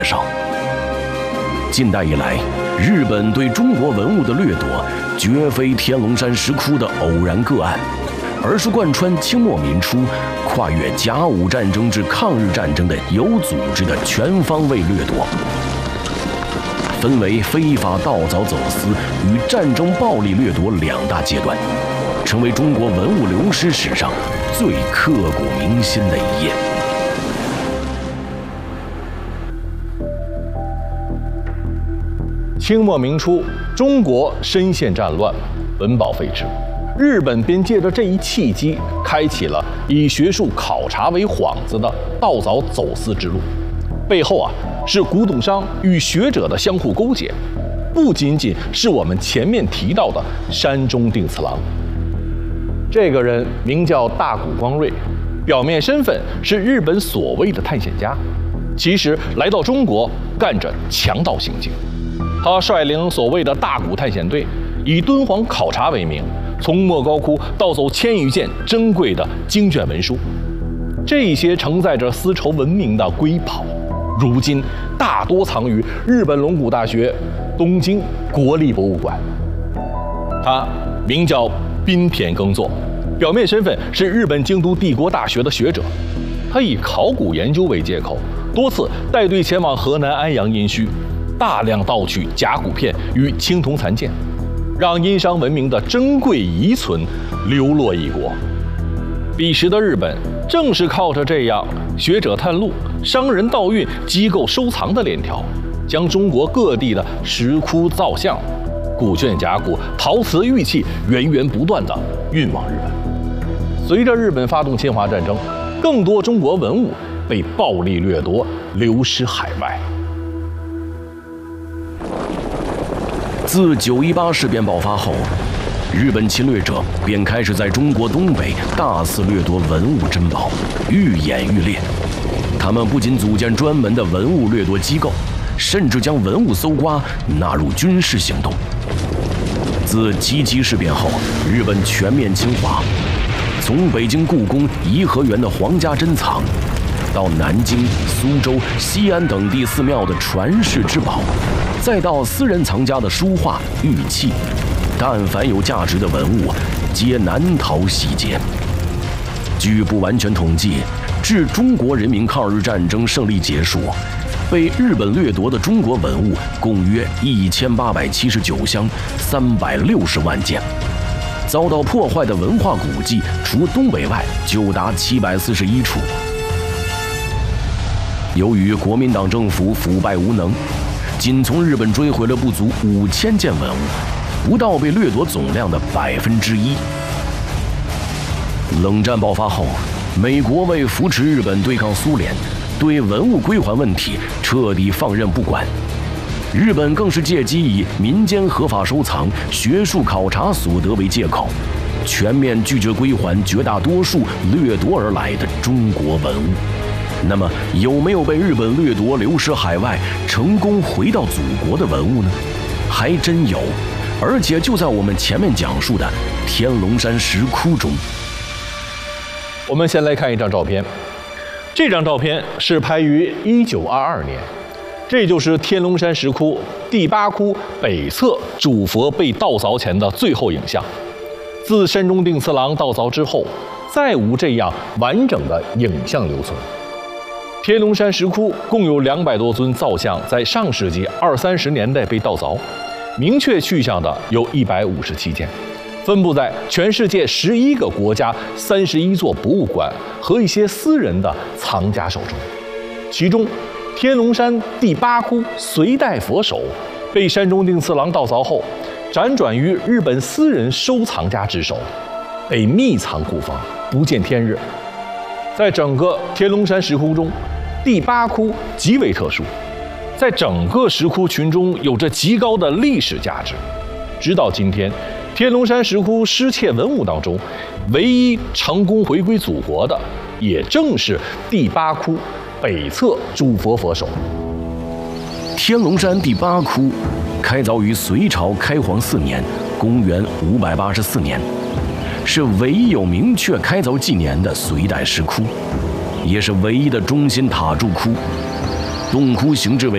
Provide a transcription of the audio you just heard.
上。近代以来，日本对中国文物的掠夺，绝非天龙山石窟的偶然个案，而是贯穿清末民初、跨越甲午战争至抗日战争的有组织的全方位掠夺。分为非法盗凿走私与战争暴力掠夺两大阶段，成为中国文物流失史上最刻骨铭心的一页。 清末明初，中国深陷战乱，文保废止，日本便借着这一契机，开启了以学术考察为幌子的盗凿走私之路。背后是古董商与学者的相互勾结，不仅仅是我们前面提到的山中定次郎。这个人名叫大谷光瑞，表面身份是日本所谓的探险家，其实来到中国干着强盗行径。他率领所谓的大谷探险队，以敦煌考察为名，从莫高窟盗走1000余件珍贵的经卷文书。这些承载着丝绸文明的瑰宝，如今大多藏于日本龙谷大学东京国立博物馆。他名叫滨田耕作，表面身份是日本京都帝国大学的学者。他以考古研究为借口，多次带队前往河南安阳殷墟，大量盗取甲骨片与青铜残件，让殷商文明的珍贵遗存流落异国。彼时的日本正是靠着这样学者探路、商人盗运、机构收藏的链条，将中国各地的石窟造像、古卷甲骨、陶瓷玉器源源不断地运往日本。随着日本发动侵华战争，更多中国文物被暴力掠夺，流失海外。 自9·18事变爆发后，日本侵略者便开始在中国东北大肆掠夺文物珍宝，愈演愈烈。他们不仅组建专门的文物掠夺机构，甚至将文物搜刮纳入军事行动。自77事变后，日本全面侵华，从北京故宫、颐和园的皇家珍藏，到南京、苏州、西安等地寺庙的传世之宝，再到私人藏家的书画、玉器，但凡有价值的文物，皆难逃洗劫。据不完全统计，至中国人民抗日战争胜利结束，被日本掠夺的中国文物共约1879箱，360万件。遭到破坏的文化古迹，除东北外，就达741处。由于国民党政府腐败无能，仅从日本追回了不足5000件文物，不到被掠夺总量的1%。冷战爆发后，美国为扶持日本对抗苏联，对文物归还问题彻底放任不管。日本更是借机以民间合法收藏、学术考察所得为借口，全面拒绝归还绝大多数掠夺而来的中国文物。那么，有没有被日本掠夺、流失海外、成功回到祖国的文物呢？还真有，而且就在我们前面讲述的天龙山石窟中。 我们先来看一张照片，这张照片是拍于1922年，这就是天龙山石窟第8窟北侧主佛被盗凿前的最后影像。自山中定次郎盗凿之后，再无这样完整的影像留存。天龙山石窟共有200多尊造像在上世纪20、30年代被盗凿，明确去向的有157件，分布在全世界11个国家31座博物馆和一些私人的藏家手中。其中，天龙山第8窟隋代佛手被山中定次郎盗凿后，辗转于日本私人收藏家之手，被密藏库房，不见天日。在整个天龙山石窟中，第8窟极为特殊，在整个石窟群中有着极高的历史价值。直到今天，天龙山石窟失窃文物当中，唯一成功回归祖国的，也正是第8窟北侧主佛佛手。 天龙山第8窟开凿于隋朝开皇4年，公元584年，是唯一有明确开凿纪年的隋代石窟，也是唯一的中心塔柱窟。洞窟形制为